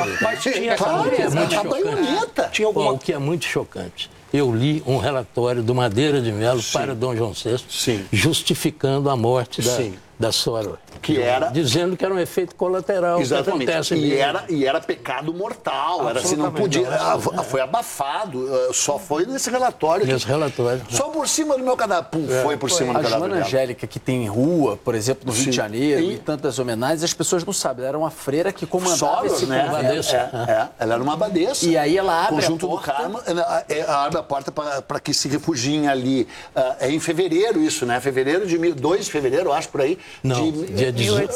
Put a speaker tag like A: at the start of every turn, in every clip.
A: Mas tinha
B: Tinha alguma... O que é muito chocante. Eu li um relatório do Madeira de Mello para Dom João VI, justificando a morte da Sora.
C: Que era...
B: Dizendo que era um efeito colateral.
C: Exatamente.
B: Que acontece
C: E era pecado mortal. Era assim, não podia... Foi abafado. Só foi nesse relatório.
B: Nesse relatório.
C: Só por cima do meu cadáver. Pum, foi por cima do cadáver.
A: A Joana Angélica, que tem rua, por exemplo, no Rio de Janeiro, e tantas homenagens, as pessoas não sabem. Ela era uma freira que comandava esse convento.
C: Ela era uma abadesa.
A: E aí ela abre
C: Conjunto
A: a porta...
C: do Carmo, ela abre a porta para que se refugiem ali. É em fevereiro isso, né? Fevereiro de 2 de fevereiro, acho, por aí.
B: Não, dia 18.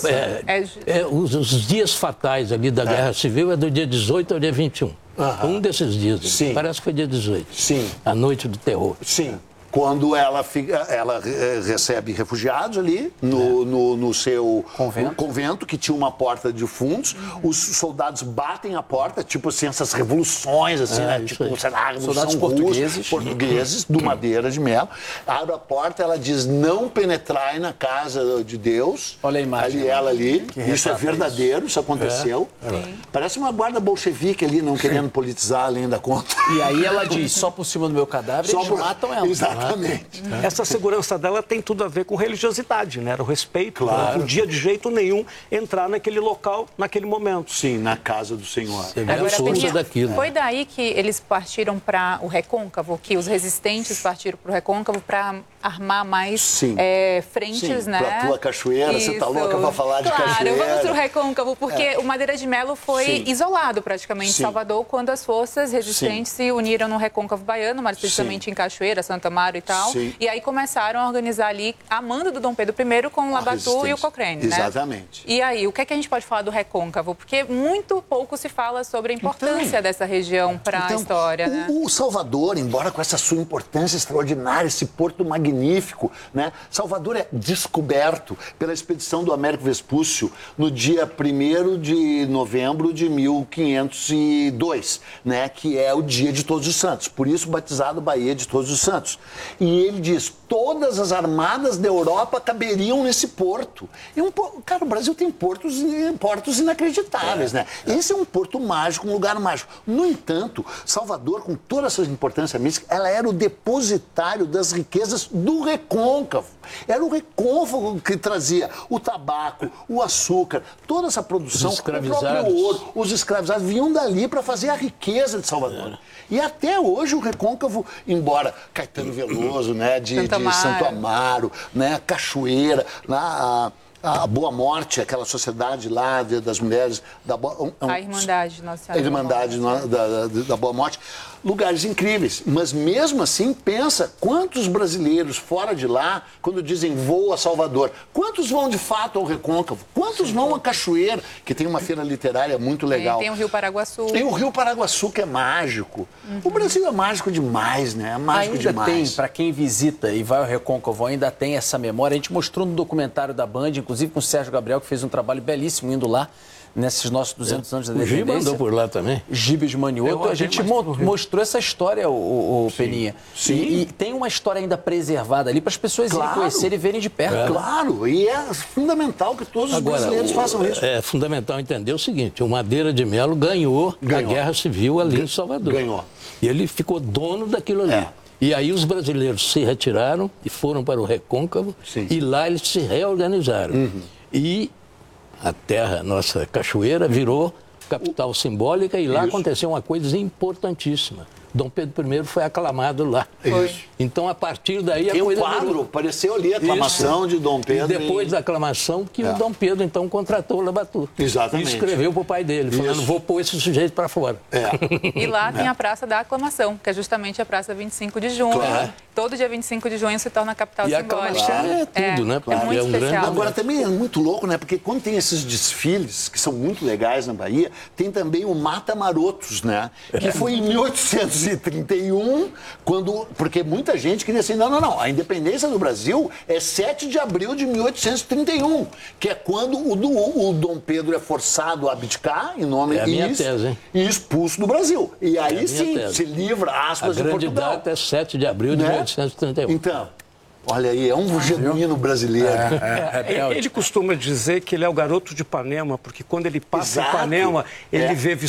B: Os dias fatais ali da Guerra Civil é do dia 18 ao dia 21. Um desses dias.
C: Sim.
B: Parece que foi dia 18.
C: Sim.
B: A noite do terror.
C: Sim. Quando ela recebe refugiados ali no seu convento, que tinha uma porta de fundos, os soldados batem a porta, tipo assim, essas revoluções, assim, né? Tipo, sei lá,
A: soldados
C: portugueses do Madeira de Mello. Abre a porta, ela diz, não penetrai na casa de Deus.
A: Olha a imagem.
C: Ela ali. Isso é verdadeiro, isso aconteceu. Parece uma guarda bolchevique ali, não querendo politizar além da conta.
A: E aí ela diz, só por cima do meu cadáver, eles matam ela.
C: Exatamente.
D: Essa segurança dela tem tudo a ver com religiosidade, né? Era o respeito. Não podia de jeito nenhum entrar naquele local, naquele momento.
C: Sim, na casa do Senhor.
E: Foi daí que eles partiram para o Recôncavo, que os resistentes partiram para o Recôncavo para armar mais frentes, né?
C: Pra tua cachoeira, você tá louca para falar de cachoeira.
E: Claro, vamos para o Recôncavo, porque o Madeira de Mello foi isolado praticamente em Salvador quando as forças resistentes se uniram no Recôncavo Baiano, mais precisamente em Cachoeira, Santa Amaro e tal. E aí começaram a organizar ali, a mando do Dom Pedro I com o Labatu e o Cochrane, né?
C: Exatamente.
E: E aí, o que é que a gente pode falar do Recôncavo? Porque muito pouco se fala sobre a importância dessa região para a história, né?
C: O Salvador, embora com essa sua importância extraordinária, esse porto magnífico, né? Salvador é descoberto pela expedição do Américo Vespúcio no dia 1º de novembro de 1502, né? Que é o dia de Todos os Santos. Por isso, batizado Baía de Todos os Santos. E ele diz, todas as armadas da Europa caberiam nesse porto. Cara, o Brasil tem portos inacreditáveis, né? Esse é um porto mágico, um lugar mágico. No entanto, Salvador, com toda essa importância mística, ela era o depositário das riquezas do Recôncavo. Era o Recôncavo que trazia o tabaco, o açúcar, toda essa produção, o próprio ouro. Os escravizados vinham dali para fazer a riqueza de Salvador. E até hoje o Recôncavo, embora Caetano Veloso, né, de Santo Amaro, né, Cachoeira, a Boa Morte, aquela sociedade lá das mulheres
E: a Irmandade Nossa Senhora.
C: A Irmandade da Boa Morte. Lugares incríveis, mas mesmo assim, pensa quantos brasileiros fora de lá, quando dizem vou a Salvador, quantos vão de fato ao Recôncavo? Quantos vão a Cachoeira, que tem uma feira literária muito legal?
E: Tem o Rio Paraguaçu.
C: Tem o Rio Paraguaçu, que é mágico. O Brasil é mágico demais, né? É mágico demais.
A: Ainda tem, para quem visita e vai ao Recôncavo, ainda tem essa memória. A gente mostrou no documentário da Band, inclusive com o Sérgio Gabriel, que fez um trabalho belíssimo indo lá, nesses nossos 200 anos da independência.
B: O Giba andou por lá também.
A: Gibes Manioto. A gente mostrou essa história, o Peninha.
C: Sim.
A: E tem uma história ainda preservada ali para as pessoas irem conhecerem e verem de perto.
C: Claro, e é fundamental que todos os brasileiros façam isso.
B: É fundamental entender o seguinte, o Madeira de Mello ganhou a Guerra Civil ali em Salvador.
C: Ganhou.
B: E ele ficou dono daquilo ali. E aí os brasileiros se retiraram e foram para o Recôncavo e lá eles se reorganizaram. E a terra, nossa cachoeira, virou capital simbólica e lá aconteceu uma coisa importantíssima. Dom Pedro I foi aclamado lá. Então, a partir daí...
C: Tem um quadro, apareceu ali a aclamação de Dom Pedro.
B: E depois da aclamação, que o Dom Pedro, então, contratou o Labatu.
C: Exatamente.
B: E escreveu para o pai dele, falando, vou pôr esse sujeito para fora.
E: E lá tem a Praça da Aclamação, que é justamente a Praça 25 de junho. Claro. Todo dia 25 de junho se torna a capital simbólica.
B: E a aclamação é tudo, né?
E: É muito especial.
C: Agora, também é muito louco, né? Porque quando tem esses desfiles, que são muito legais na Bahia, tem também o Mata Marotos, né? Que foi em 1831, porque muita gente queria assim, não, a independência do Brasil é 7 de abril de 1831, que é quando o Dom Pedro é forçado a abdicar em nome e expulso do Brasil. E aí sim, se livra, aspas, de Portugal.
B: A grande data é 7 de abril de 1831.
C: Então, olha aí, é um genuíno brasileiro.
D: Ele costuma dizer que ele é o garoto de Ipanema, porque quando ele passa em Ipanema, ele vê